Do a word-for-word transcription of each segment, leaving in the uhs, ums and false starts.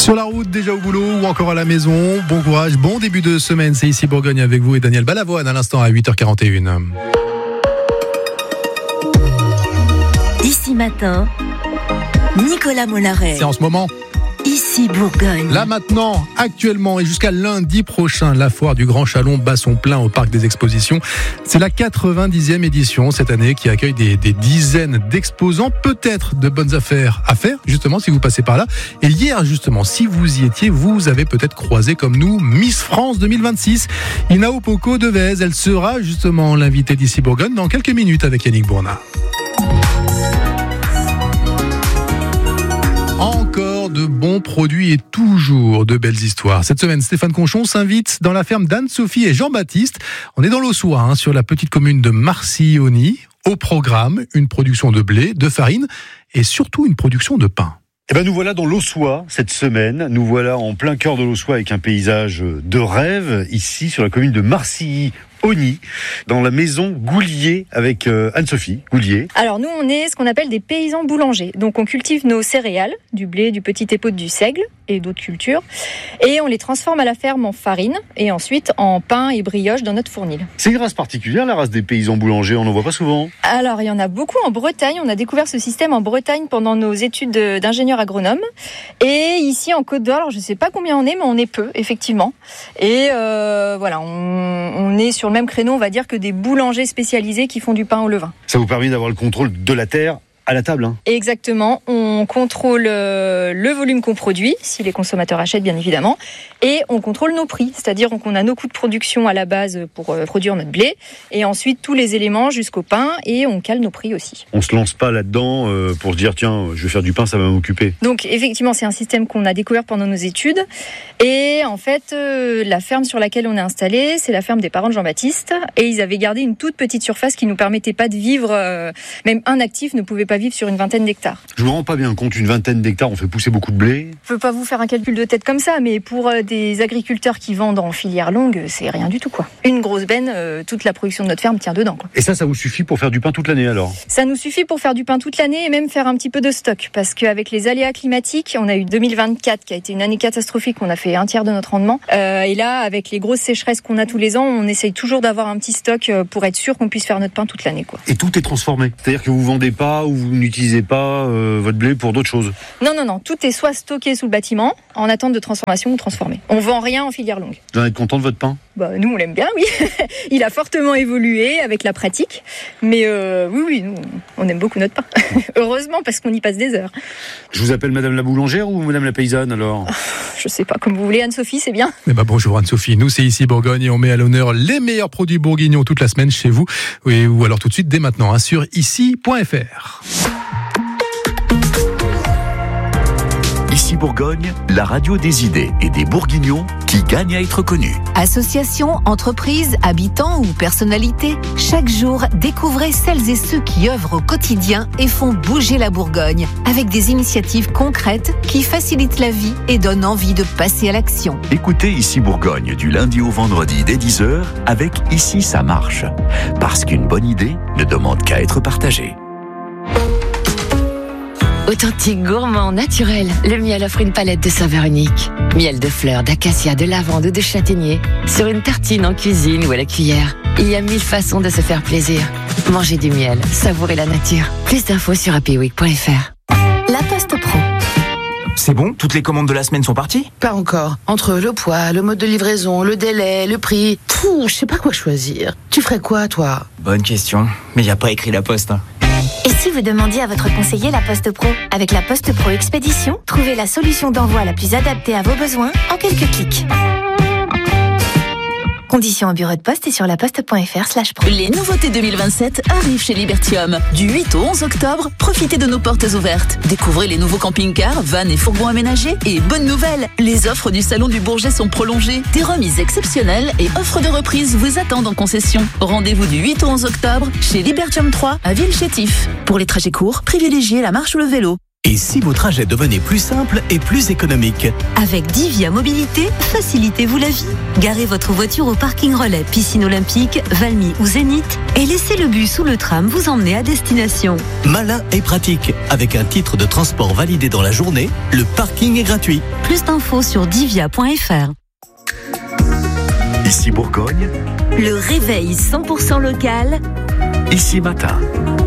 Sur la route, déjà au boulot ou encore à la maison, bon courage, bon début de semaine, c'est ici Bourgogne avec vous et Daniel Balavoine à l'instant à huit heures quarante et un. Ici matin, Nicolas Mollaret. C'est en ce moment. Ici Bourgogne. Là maintenant, actuellement et jusqu'à lundi prochain, la foire du Grand Chalon bat son plein au Parc des Expositions. C'est la quatre-vingt-dixième édition cette année qui accueille des, des dizaines d'exposants, peut-être de bonnes affaires à faire, justement, si vous passez par là. Et hier, justement, si vous y étiez, vous avez peut-être croisé comme nous Miss France deux mille vingt-six, Inao Poko Devez. Elle sera justement l'invitée d'Ici Bourgogne dans quelques minutes avec Yannick Bournat. Encore de bons produits et toujours de belles histoires. Cette semaine, Stéphane Conchon s'invite dans la ferme d'Anne-Sophie et Jean-Baptiste. On est dans l'Aussois, hein, sur la petite commune de Marcillony. Au programme, une production de blé, de farine et surtout une production de pain. Eh ben nous voilà dans l'Aussois cette semaine. Nous voilà en plein cœur de l'Aussois avec un paysage de rêve ici sur la commune de Marcillony. Dans la maison Goulier avec euh, Anne-Sophie Goulier. Alors nous on est ce qu'on appelle des paysans boulangers. Donc on cultive nos céréales, du blé, du petit épeautre, du seigle et d'autres cultures. Et on les transforme à la ferme en farine et ensuite en pain et brioche dans notre fournil. C'est une race particulière, la race des paysans boulangers, on n'en voit pas souvent. Alors il y en a beaucoup en Bretagne. On a découvert ce système en Bretagne pendant nos études d'ingénieur agronome. Et ici en Côte d'Or, alors je ne sais pas combien on est, mais on est peu effectivement. Et euh, voilà, on, on est sur le même créneau, on va dire, que des boulangers spécialisés qui font du pain au levain. Ça vous permet d'avoir le contrôle de la terre à la table, hein. Exactement, on contrôle euh, le volume qu'on produit, si les consommateurs achètent bien évidemment, et on contrôle nos prix, c'est-à-dire qu'on a nos coûts de production à la base pour euh, produire notre blé, et ensuite tous les éléments jusqu'au pain, et on cale nos prix aussi. On se lance pas là-dedans euh, pour se dire tiens, je vais faire du pain, ça va m'occuper. Donc effectivement, c'est un système qu'on a découvert pendant nos études, et en fait, euh, la ferme sur laquelle on est installé, c'est la ferme des parents de Jean-Baptiste, et ils avaient gardé une toute petite surface qui nous permettait pas de vivre, euh, même un actif ne pouvait pas vivre sur une vingtaine d'hectares. Je me rends pas bien compte, une vingtaine d'hectares, on fait pousser beaucoup de blé. Je peux pas vous faire un calcul de tête comme ça, mais pour des agriculteurs qui vendent en filière longue, c'est rien du tout, quoi. Une grosse benne, euh, toute la production de notre ferme tient dedans, quoi. Et ça, ça vous suffit pour faire du pain toute l'année alors? Ça nous suffit pour faire du pain toute l'année et même faire un petit peu de stock, parce qu'avec les aléas climatiques, on a eu deux mille vingt-quatre qui a été une année catastrophique, on a fait un tiers de notre rendement. Euh, et là, avec les grosses sécheresses qu'on a tous les ans, on essaye toujours d'avoir un petit stock pour être sûr qu'on puisse faire notre pain toute l'année, quoi. Et tout est transformé, c'est-à-dire que vous vendez pas ou vous n'utilisez pas euh, votre blé pour d'autres choses? Non, non, non. Tout est soit stocké sous le bâtiment, en attente de transformation ou transformé. On vend rien en filière longue. Vous en êtes content de votre pain? Bah, nous, on l'aime bien, oui. Il a fortement évolué avec la pratique. Mais euh, oui, oui, nous, on aime beaucoup notre pain. Heureusement, parce qu'on y passe des heures. Je vous appelle Madame la boulangère ou Madame la paysanne, alors? Je sais pas, comme vous voulez, Anne-Sophie, c'est bien. Eh ben bonjour Anne-Sophie, nous c'est ici Bourgogne et on met à l'honneur les meilleurs produits bourguignons toute la semaine chez vous. Oui, ou alors tout de suite, dès maintenant, hein, sur ici point f r. Ici Bourgogne, la radio des idées et des bourguignons qui gagnent à être connus. Associations, entreprises, habitants ou personnalités, chaque jour, découvrez celles et ceux qui œuvrent au quotidien et font bouger la Bourgogne avec des initiatives concrètes qui facilitent la vie et donnent envie de passer à l'action. Écoutez Ici Bourgogne du lundi au vendredi dès dix heures avec Ici ça marche. Parce qu'une bonne idée ne demande qu'à être partagée. Authentique, gourmand, naturel, le miel offre une palette de saveurs uniques. Miel de fleurs, d'acacia, de lavande ou de châtaignier. Sur une tartine, en cuisine ou à la cuillère. Il y a mille façons de se faire plaisir. Mangez du miel, savourez la nature. Plus d'infos sur happy week point f r. La Poste Pro. C'est bon? Toutes les commandes de la semaine sont parties? Pas encore. Entre le poids, le mode de livraison, le délai, le prix... Pouh, je sais pas quoi choisir. Tu ferais quoi, toi? Bonne question. Mais y a pas écrit la Poste, hein. Et si vous demandiez à votre conseiller la Poste Pro? Avec la Poste Pro Expédition, trouvez la solution d'envoi la plus adaptée à vos besoins en quelques clics. Conditions en bureau de poste et sur laposte point f r slash pro. Les nouveautés deux mille vingt-sept arrivent chez Libertium. Du huit au onze octobre, profitez de nos portes ouvertes. Découvrez les nouveaux camping-cars, vannes et fourgons aménagés. Et bonne nouvelle, les offres du Salon du Bourget sont prolongées. Des remises exceptionnelles et offres de reprise vous attendent en concession. Rendez-vous du huit au onze octobre chez Libertium trois à Villechétif. Pour les trajets courts, privilégiez la marche ou le vélo. Et si vos trajets devenaient plus simples et plus économiques? Avec Divia Mobilité, facilitez-vous la vie. Garez votre voiture au parking relais Piscine Olympique, Valmy ou Zénith et laissez le bus ou le tram vous emmener à destination. Malin et pratique. Avec un titre de transport validé dans la journée, le parking est gratuit. Plus d'infos sur divia point f r. Ici Bourgogne. Le réveil cent pour cent local. Ici Matin.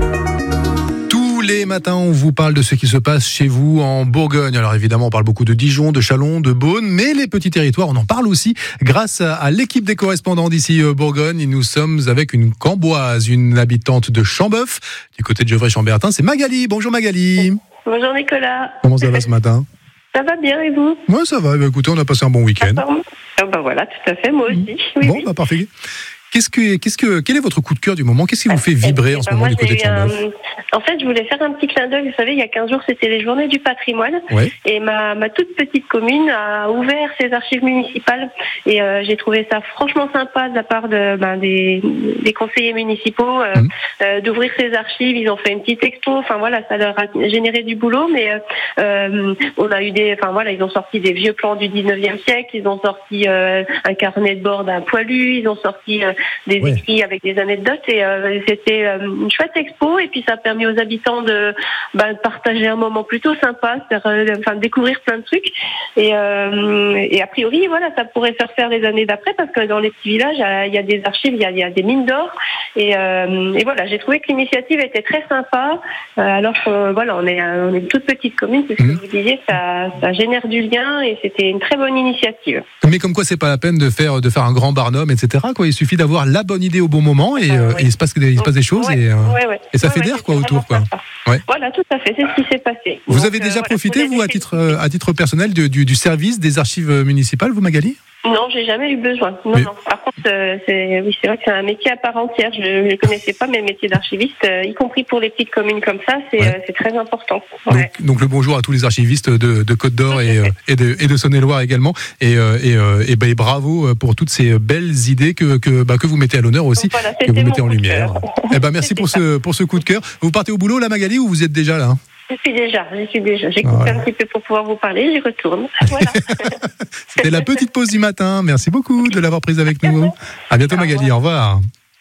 Tous les matins, on vous parle de ce qui se passe chez vous en Bourgogne. Alors évidemment, on parle beaucoup de Dijon, de Châlons, de Beaune, mais les petits territoires, on en parle aussi grâce à l'équipe des correspondants d'ici Bourgogne. Nous sommes avec une Camboise, une habitante de Chambeuf, du côté de Gevrey-Chambertin. C'est Magali. Bonjour Magali. Bonjour Nicolas. Comment ça va ce matin? Ça va bien et vous? Moi ça va. Bah, écoutez, on a passé un bon week-end. Ah bah voilà, tout à fait, moi aussi. Oui, bon, oui. bah parfait. Qu'est-ce que, qu'est-ce que, quel est votre coup de cœur du moment? Qu'est-ce qui vous fait vibrer en ce bah moment moi, du côté de Chambeuf? un... En fait, je voulais faire un petit clin d'œil. Vous savez, il y a quinze jours, c'était les Journées du patrimoine. Ouais. Et ma, ma toute petite commune a ouvert ses archives municipales. Et euh, j'ai trouvé ça franchement sympa de la part de, ben, des, des conseillers municipaux euh, mmh. euh, d'ouvrir ses archives. Ils ont fait une petite expo. Enfin voilà, ça leur a généré du boulot. Mais euh, euh, on a eu des... Enfin voilà, ils ont sorti des vieux plans du dix-neuvième siècle. Ils ont sorti euh, un carnet de bord d'un poilu. Ils ont sorti euh, des ouais. écrits avec des anecdotes et euh, c'était euh, une chouette expo et puis ça a permis aux habitants de, bah, de partager un moment plutôt sympa, c'est-à-dire, enfin, de découvrir plein de trucs et, euh, et a priori voilà ça pourrait faire faire les années d'après parce que dans les petits villages il y a des archives, il y a, il y a des mines d'or et, euh, et voilà j'ai trouvé que l'initiative était très sympa euh, alors que voilà on est, on est une toute petite commune, c'est ce que vous disiez, ça, ça génère du lien et c'était une très bonne initiative. Mais comme quoi c'est pas la peine de faire, de faire un grand barnum, et cetera quoi. Il suffit d'avoir la bonne idée au bon moment et, euh, oui. et il se passe il se passe des choses ouais, et, euh, ouais, ouais. et ça ouais, fédère ouais, quoi autour quoi. Ouais. Voilà tout à fait, c'est ce qui s'est passé. Vous Donc, avez déjà euh, profité voilà, vous à titre euh, à titre personnel du, du, du service des archives municipales vous Magali? Non, j'ai jamais eu besoin. Non, mais... non. Par contre, euh, c'est, oui, c'est vrai que c'est un métier à part entière. Je ne le connaissais pas, mais le métier d'archiviste, euh, y compris pour les petites communes comme ça, c'est, ouais. euh, c'est très important. Ouais. Donc, donc le bonjour à tous les archivistes de, de Côte d'Or et, euh, et de, et de Saône-et-Loire également. Et, euh, et, euh, et, bah, et bravo pour toutes ces belles idées que, que, bah, que vous mettez à l'honneur aussi, donc, voilà, que vous mettez en lumière. Eh ben, merci pour ce, pour ce coup de cœur. Vous partez au boulot là, Magali, ou vous êtes déjà là? Je suis déjà, je suis déjà. J'écoute voilà. un petit peu pour pouvoir vous parler, j'y retourne. Voilà. C'était la petite pause du matin. Merci beaucoup de l'avoir prise avec nous. À bientôt Magali, au revoir.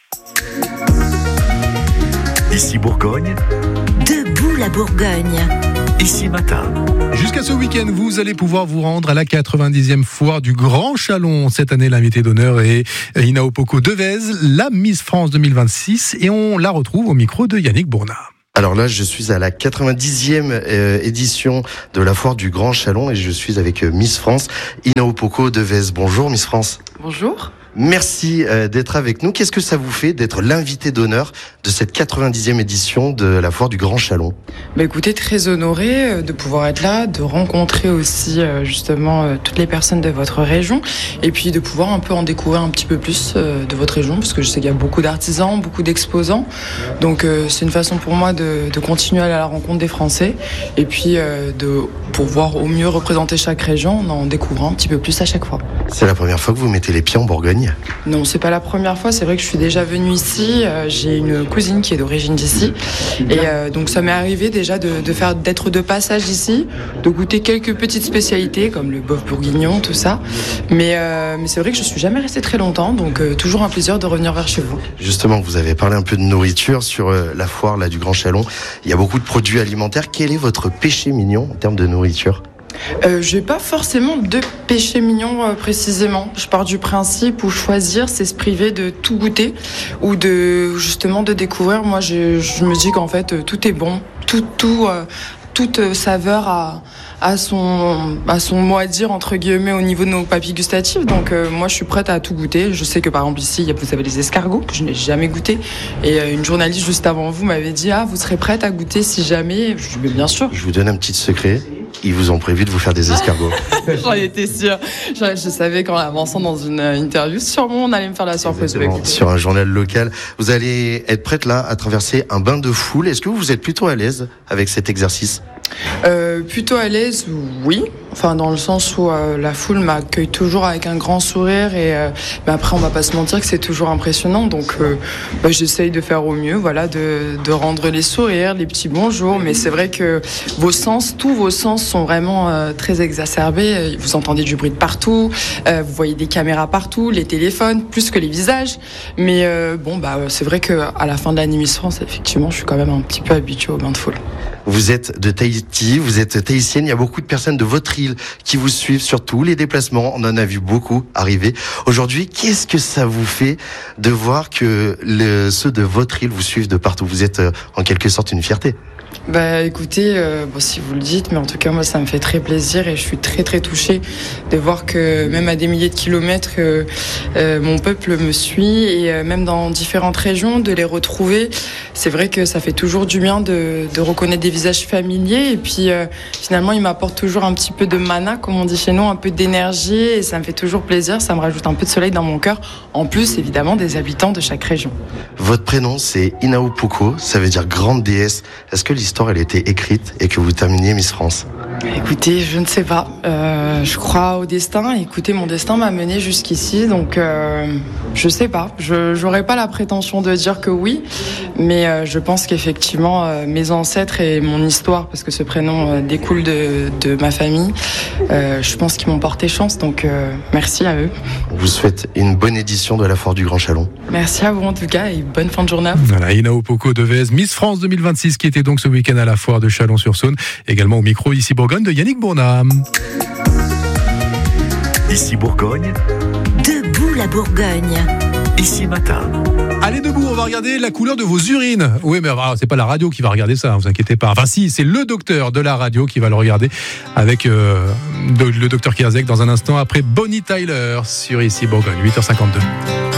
Ici Bourgogne. Debout la Bourgogne. Ici Matin. Jusqu'à ce week-end, vous allez pouvoir vous rendre à la quatre-vingt-dixième foire du Grand Châlons. Cette année, l'invité d'honneur est Inaopoko Devez, la Miss France deux mille vingt-six, et on la retrouve au micro de Yannick Bournat. Alors là, je suis à la quatre-vingt-dixième euh, édition de la foire du Grand Châlons et je suis avec euh, Miss France, Inaopoko Devez. Bonjour Miss France. Bonjour. Merci euh, d'être avec nous. Qu'est-ce que ça vous fait d'être l'invité d'honneur de cette quatre-vingt-dixième édition de la foire du Grand Châlons? Bah écoutez, très honorée de pouvoir être là, de rencontrer aussi euh, justement euh, toutes les personnes de votre région et puis de pouvoir un peu en découvrir un petit peu plus euh, de votre région parce que je sais qu'il y a beaucoup d'artisans, beaucoup d'exposants. Donc euh, c'est une façon pour moi de, de continuer à aller à la rencontre des Français et puis euh, de pouvoir au mieux représenter chaque région en en découvrant un petit peu plus à chaque fois. C'est la première fois que vous mettez les pieds en Bourgogne? Non, c'est pas la première fois. C'est vrai que je suis déjà venue ici. Euh, j'ai une cousine qui est d'origine d'ici, et euh, donc ça m'est arrivé déjà de, de faire d'être de passage ici, de goûter quelques petites spécialités comme le bœuf bourguignon, tout ça. Mais, euh, mais c'est vrai que je suis jamais restée très longtemps, donc euh, toujours un plaisir de revenir vers chez vous. Justement, vous avez parlé un peu de nourriture sur euh, la foire là du Grand Châlons. Il y a beaucoup de produits alimentaires. Quel est votre péché mignon en termes de nourriture? Euh, j'ai pas forcément de péché mignon euh, précisément. Je pars du principe où choisir, c'est se priver de tout goûter ou de justement de découvrir. Moi, je, je me dis qu'en fait, euh, tout est bon, tout, tout, euh, toute euh, saveur a, a son, a son mot à dire entre guillemets au niveau de nos papilles gustatives. Donc, euh, moi, je suis prête à tout goûter. Je sais que par exemple ici, vous avez les escargots que je n'ai jamais goûté. Et euh, une journaliste juste avant vous m'avait dit ah, vous serez prête à goûter si jamais. Je dis mais bien sûr. Je vous donne un petit secret. Ils vous ont prévu de vous faire des escargots. J'en étais sûre. Je, je savais qu'en avançant dans une interview, sûrement on allait me faire la surprise. Sur un journal local, vous allez être prête là à traverser un bain de foule. Est-ce que vous êtes plutôt à l'aise avec cet exercice ? Euh, plutôt à l'aise, oui. Enfin, dans le sens où euh, la foule m'accueille toujours avec un grand sourire et euh, mais après, on va pas se mentir que c'est toujours impressionnant. Donc, euh, bah, j'essaye de faire au mieux, voilà, de, de rendre les sourires, les petits bonjours. Mais c'est vrai que vos sens, tous vos sens sont vraiment euh, très exacerbés. Vous entendez du bruit de partout, euh, vous voyez des caméras partout, les téléphones, plus que les visages. Mais euh, bon, bah, c'est vrai que à la fin de l'année Miss France, effectivement, je suis quand même un petit peu habituée au bain de foule. Vous êtes de Tahiti, vous êtes tahitienne, il y a beaucoup de personnes de votre île qui vous suivent sur tous les déplacements, on en a vu beaucoup arriver. Aujourd'hui, qu'est-ce que ça vous fait de voir que le, ceux de votre île vous suivent de partout? Vous êtes euh, en quelque sorte une fierté. Bah écoutez, euh, bon, si vous le dites, mais en tout cas moi ça me fait très plaisir et je suis très très touchée de voir que même à des milliers de kilomètres, euh, euh, mon peuple me suit et euh, même dans différentes régions, de les retrouver. C'est vrai que ça fait toujours du bien de, de reconnaître des visages familiers et puis euh, finalement ils m'apportent toujours un petit peu de mana, comme on dit chez nous, un peu d'énergie et ça me fait toujours plaisir, ça me rajoute un peu de soleil dans mon cœur, en plus évidemment des habitants de chaque région. Votre prénom c'est Inaupoko, ça veut dire grande déesse. Est-ce que l'histoire elle était écrite et que vous terminiez Miss France? Écoutez, je ne sais pas. Euh, je crois au destin. Écoutez, mon destin m'a mené jusqu'ici, donc euh, je sais pas. Je j'aurais pas la prétention de dire que oui, mais euh, je pense qu'effectivement euh, mes ancêtres et mon histoire, parce que ce prénom euh, découle de, de ma famille, euh, je pense qu'ils m'ont porté chance. Donc euh, merci à eux. On vous souhaite une bonne édition de la Foire du Grand Chalon. Merci à vous en tout cas et bonne fin de journée. Voilà, Inaupoko Devez, Miss France deux mille vingt-six, qui était donc ce week-end à la Foire de Chalon-sur-Saône, également au micro ici Bourgogne de Yannick Bournam. Ici Bourgogne. Debout la Bourgogne. Ici matin. Allez debout, on va regarder la couleur de vos urines. Oui, mais alors, c'est pas la radio qui va regarder ça, hein, vous inquiétez pas. Enfin si, c'est le docteur de la radio qui va le regarder avec euh, le docteur Kierzek dans un instant après Bonnie Tyler sur ici Bourgogne, huit heures cinquante-deux.